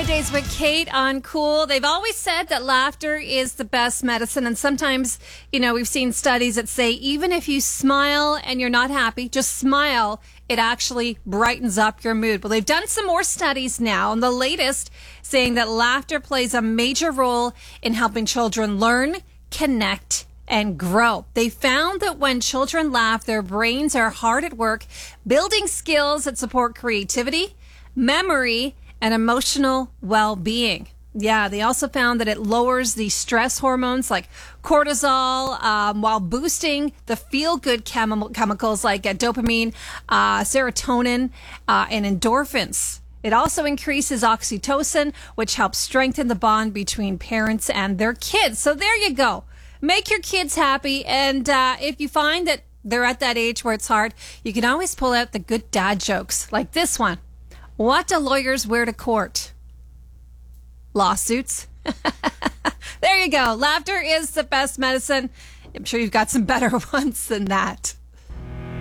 Weekdays with Kate on Cool. They've always said that laughter is the best medicine. And sometimes, we've seen studies that say even if you smile and you're not happy, just smile, it actually brightens up your mood. Well, they've done some more studies now, and the latest saying that laughter plays a major role in helping children learn, connect, and grow. They found that when children laugh, their brains are hard at work, building skills that support creativity, memory, and emotional well-being. Yeah, they also found that it lowers the stress hormones like cortisol, while boosting the feel-good chemicals like dopamine, serotonin, and endorphins. It also increases oxytocin, which helps strengthen the bond between parents and their kids. So there you go. Make your kids happy. And if you find that they're at that age where it's hard, you can always pull out the good dad jokes like this one. What do lawyers wear to court? Lawsuits. There you go. Laughter is the best medicine. I'm sure you've got some better ones than that.